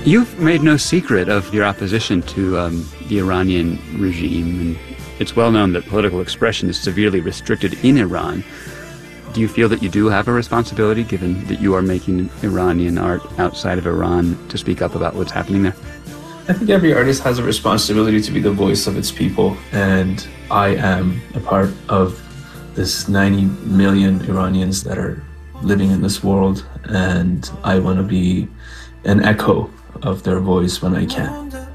You've made no secret of your opposition to the Iranian regime, and it's well known that political expression is severely restricted in Iran. Do you feel that you do have a responsibility, given that you are making Iranian art outside of Iran, to speak up about what's happening there? I think every artist has a responsibility to be the voice of its people, and I am a part of this 90 million Iranians that are living in this world, and I want to be an echo of their voice when I can.